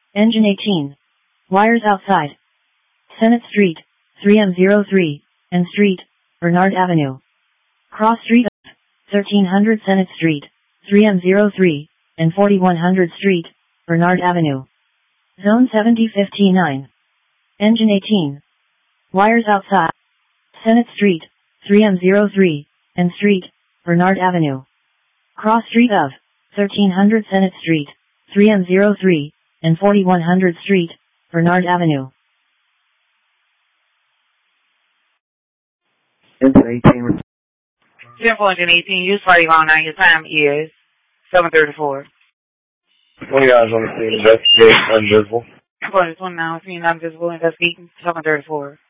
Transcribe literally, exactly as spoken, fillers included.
Engine eighteen. Wires outside. Senate Street, three M zero three, and Street, Bernard Avenue. Cross Street of thirteen hundred Senate Street, three M zero three, and forty-one hundred Street, Bernard Avenue. Zone seventy fifty-nine. Engine eighteen. Wires outside. Senate Street, three M zero three, and Street, Bernard Avenue. Cross Street of thirteen hundred Senate Street, three M zero three, and forty-one hundred Street, Bernard Avenue. Engine eighteen. Simple Engine eighteen, use party line nine. Your time is seven thirty-four. twenty guys on the scene, investigate, invisible. twenty-nine, seen invisible, investigating seven thirty-four.